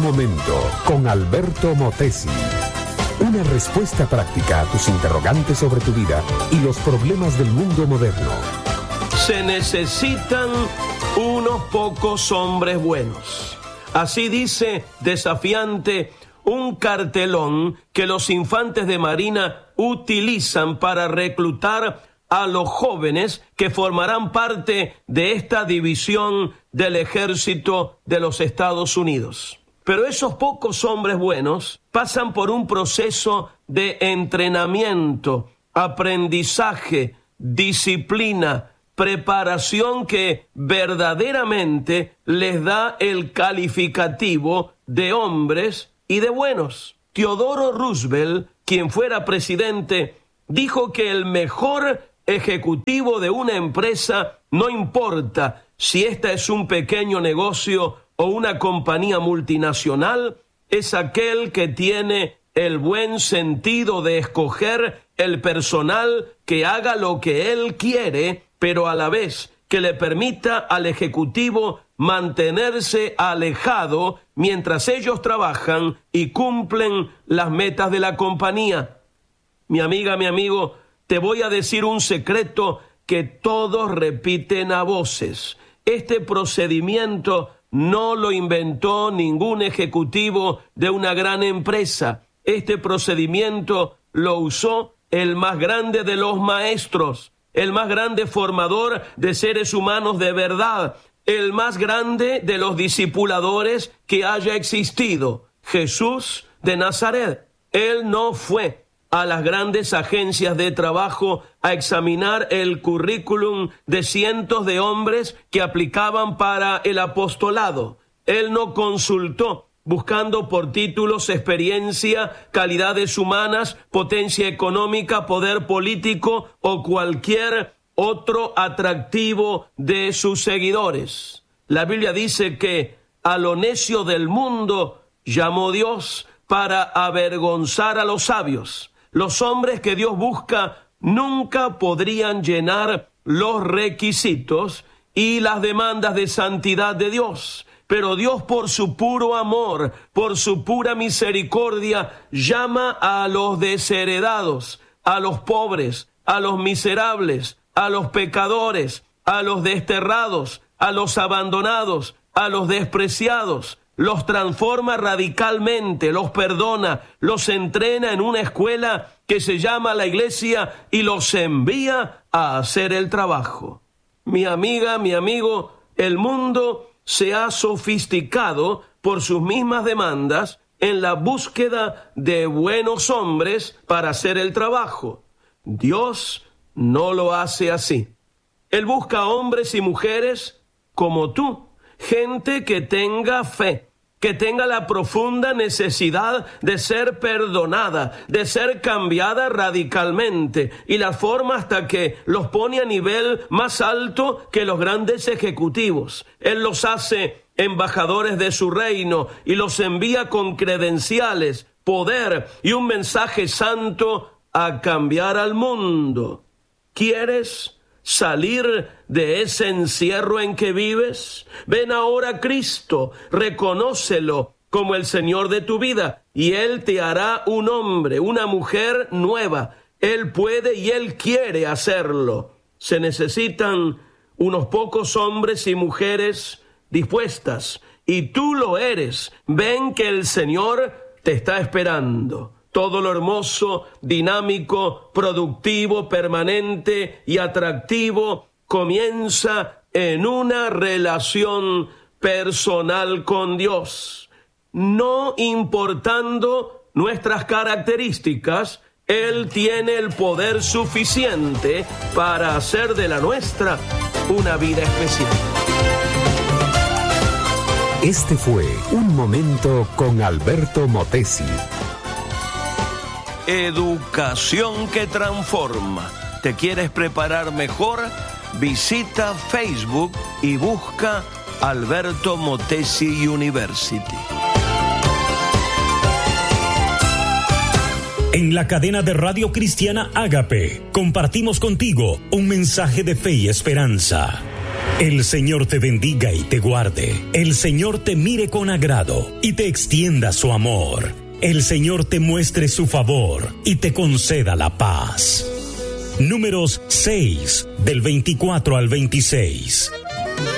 momento con Alberto Motesi. Una respuesta práctica a tus interrogantes sobre tu vida y los problemas del mundo moderno. Se necesitan unos pocos hombres buenos. Así dice desafiante un cartelón que los infantes de Marina utilizan para reclutar a los jóvenes que formarán parte de esta división del ejército de los Estados Unidos. Pero esos pocos hombres buenos pasan por un proceso de entrenamiento, aprendizaje, disciplina, preparación que verdaderamente les da el calificativo de hombres y de buenos. Theodore Roosevelt, quien fuera presidente, dijo que el mejor ejecutivo de una empresa, no importa si esta es un pequeño negocio o una compañía multinacional, es aquel que tiene el buen sentido de escoger el personal que haga lo que él quiere, pero a la vez que le permita al ejecutivo mantenerse alejado mientras ellos trabajan y cumplen las metas de la compañía. Mi amiga, mi amigo, te voy a decir un secreto que todos repiten a voces. Este procedimiento no lo inventó ningún ejecutivo de una gran empresa. Este procedimiento lo usó el más grande de los maestros, el más grande formador de seres humanos de verdad, el más grande de los discipuladores que haya existido, Jesús de Nazaret. Él no fue a las grandes agencias de trabajo a examinar el currículum de cientos de hombres que aplicaban para el apostolado. Él no consultó buscando por títulos, experiencia, calidades humanas, potencia económica, poder político o cualquier otro atractivo de sus seguidores. La Biblia dice que a lo necio del mundo llamó Dios para avergonzar a los sabios. Los hombres que Dios busca nunca podrían llenar los requisitos y las demandas de santidad de Dios. Pero Dios, por su puro amor, por su pura misericordia, llama a los desheredados, a los pobres, a los miserables, a los pecadores, a los desterrados, a los abandonados, a los despreciados. Los transforma radicalmente, los perdona, los entrena en una escuela que se llama la iglesia y los envía a hacer el trabajo. Mi amiga, mi amigo, el mundo se ha sofisticado por sus mismas demandas en la búsqueda de buenos hombres para hacer el trabajo. Dios no lo hace así. Él busca hombres y mujeres como tú, gente que tenga fe, que tenga la profunda necesidad de ser perdonada, de ser cambiada radicalmente, y la forma hasta que los pone a nivel más alto que los grandes ejecutivos. Él los hace embajadores de su reino y los envía con credenciales, poder y un mensaje santo a cambiar al mundo. ¿Quieres salir de ese encierro en que vives? Ven ahora a Cristo, reconócelo como el Señor de tu vida y Él te hará un hombre, una mujer nueva. Él puede y Él quiere hacerlo. Se necesitan unos pocos hombres y mujeres dispuestas y tú lo eres. Ven que el Señor te está esperando. Todo lo hermoso, dinámico, productivo, permanente y atractivo comienza en una relación personal con Dios. No importando nuestras características, Él tiene el poder suficiente para hacer de la nuestra una vida especial. Este fue Un Momento con Alberto Motesi. Educación que transforma. ¿Te quieres preparar mejor? Visita Facebook y busca Alberto Motesi University. En la cadena de Radio Cristiana Ágape, compartimos contigo un mensaje de fe y esperanza. El Señor te bendiga y te guarde. El Señor te mire con agrado y te extienda su amor. El Señor te muestre su favor y te conceda la paz. Números 6, del 24 al 26.